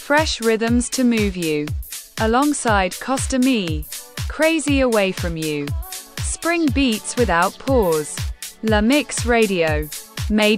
Fresh rhythms to move you. Alongside Costa Me. Crazy Away From You. Spring beats without pause. La Mix Radio. Made